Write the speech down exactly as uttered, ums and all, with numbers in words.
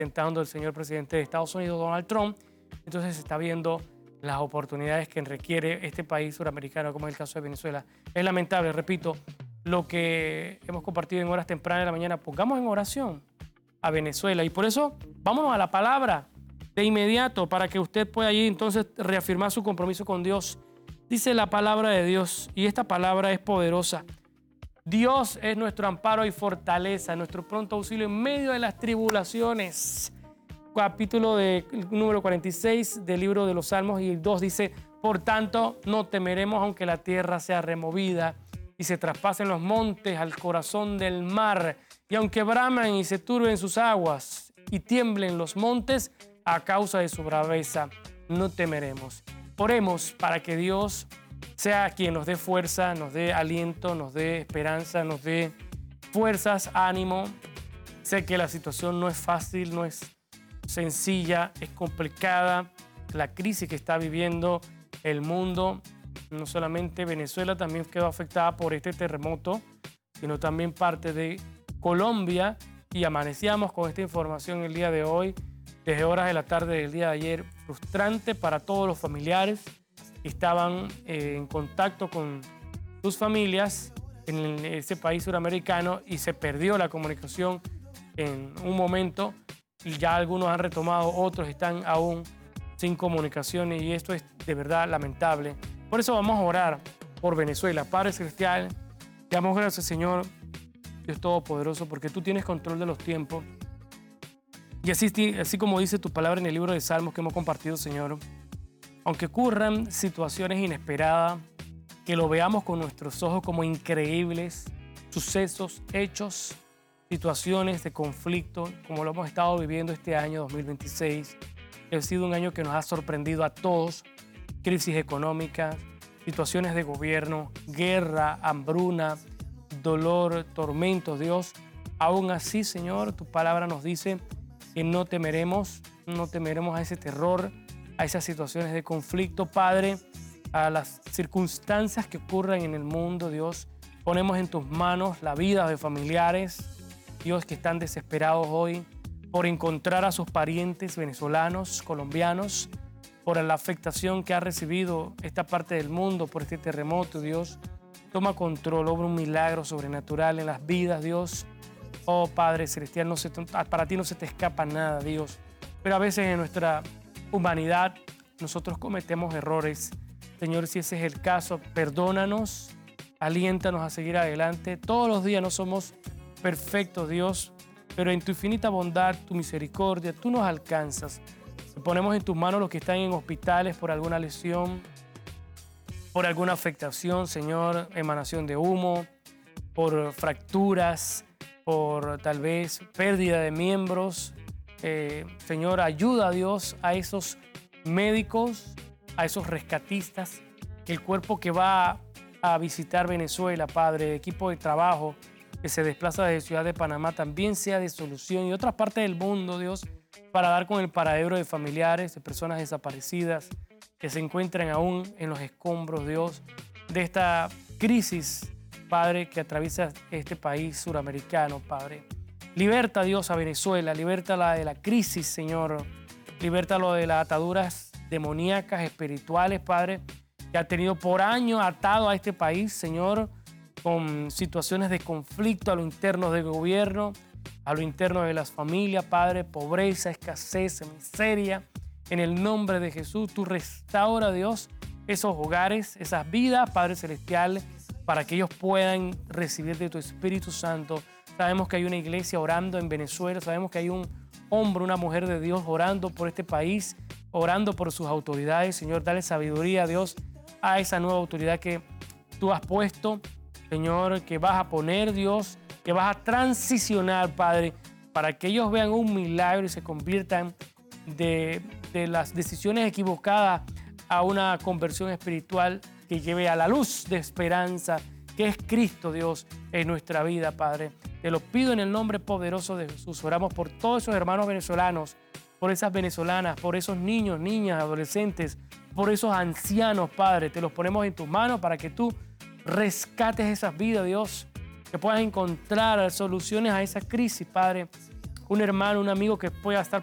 sentando el señor presidente de Estados Unidos, Donald Trump. Entonces se está viendo las oportunidades que requiere este país suramericano, como es el caso de Venezuela. Es lamentable, repito, lo que hemos compartido en horas tempranas de la mañana. Pongamos en oración a Venezuela. Y por eso, vámonos a la palabra de inmediato para que usted pueda allí entonces reafirmar su compromiso con Dios. Dice la palabra de Dios, y esta palabra es poderosa. Dios es nuestro amparo y fortaleza, nuestro pronto auxilio en medio de las tribulaciones. Capítulo de, número cuarenta y seis del libro de los Salmos, y el dos dice: por tanto, no temeremos aunque la tierra sea removida y se traspasen los montes al corazón del mar, y aunque bramen y se turben sus aguas y tiemblen los montes a causa de su braveza, no temeremos. Oremos para que Dios sea quien nos dé fuerza, nos dé aliento, nos dé esperanza, nos dé fuerzas, ánimo. Sé que la situación no es fácil, no es sencilla, es complicada. La crisis que está viviendo el mundo, no solamente Venezuela también quedó afectada por este terremoto, sino también parte de Colombia, y amanecíamos con esta información el día de hoy, desde horas de la tarde del día de ayer, frustrante para todos los familiares que estaban eh, en contacto con sus familias en ese país suramericano, y se perdió la comunicación en un momento, y ya algunos han retomado, otros están aún sin comunicación, y esto es de verdad lamentable. Por eso vamos a orar por Venezuela. Padre Celestial, te damos gracias, Señor, Dios Todopoderoso, porque tú tienes control de los tiempos. Y así, así como dice tu palabra en el libro de Salmos que hemos compartido, Señor, aunque ocurran situaciones inesperadas, que lo veamos con nuestros ojos como increíbles, sucesos, hechos, situaciones de conflicto, como lo hemos estado viviendo este año dos mil veintiséis, que ha sido un año que nos ha sorprendido a todos, crisis económica, situaciones de gobierno, guerra, hambruna, dolor, tormentos, Dios. Aún así, Señor, tu palabra nos dice que no temeremos, no temeremos a ese terror, a esas situaciones de conflicto, Padre, a las circunstancias que ocurran en el mundo, Dios. Ponemos en tus manos la vida de familiares, Dios, que están desesperados hoy por encontrar a sus parientes venezolanos, colombianos, por la afectación que ha recibido esta parte del mundo por este terremoto, Dios. Toma control, obra un milagro sobrenatural en las vidas, Dios. Oh, Padre Celestial, no se, para ti no se te escapa nada, Dios. Pero a veces en nuestra humanidad nosotros cometemos errores. Señor, si ese es el caso, perdónanos, aliéntanos a seguir adelante. Todos los días no somos perfectos, Dios, pero en tu infinita bondad, tu misericordia, tú nos alcanzas. Ponemos en tus manos los que están en hospitales por alguna lesión, por alguna afectación, Señor, emanación de humo, por fracturas, por tal vez pérdida de miembros. Eh, Señor, ayuda a Dios a esos médicos, a esos rescatistas, que el cuerpo que va a visitar Venezuela, Padre, equipo de trabajo que se desplaza desde Ciudad de Panamá, también sea de solución, y otras partes del mundo, Dios, para dar con el paradero de familiares, de personas desaparecidas que se encuentran aún en los escombros, Dios, de esta crisis, Padre, que atraviesa este país suramericano, Padre. Liberta, Dios, a Venezuela, libértala de la crisis, Señor. Libértalo de las ataduras demoníacas, espirituales, Padre, que ha tenido por años atado a este país, Señor, con situaciones de conflicto a lo interno del gobierno, a lo interno de las familias, Padre, pobreza, escasez, miseria. En el nombre de Jesús, tú restaura, Dios, esos hogares, esas vidas, Padre Celestial, para que ellos puedan recibir de tu Espíritu Santo. Sabemos que hay una iglesia orando en Venezuela, sabemos que hay un hombre, una mujer de Dios orando por este país, orando por sus autoridades. Señor, dale sabiduría, Dios, a esa nueva autoridad que tú has puesto, Señor, que vas a poner, Dios, que vas a transicionar, Padre, para que ellos vean un milagro y se conviertan de, de las decisiones equivocadas a una conversión espiritual que lleve a la luz de esperanza, que es Cristo, Dios, en nuestra vida, Padre. Te lo pido en el nombre poderoso de Jesús. Oramos por todos esos hermanos venezolanos, por esas venezolanas, por esos niños, niñas, adolescentes, por esos ancianos, Padre. Te los ponemos en tus manos para que tú rescates esas vidas, Dios, que puedas encontrar soluciones a esa crisis, Padre, un hermano, un amigo que pueda estar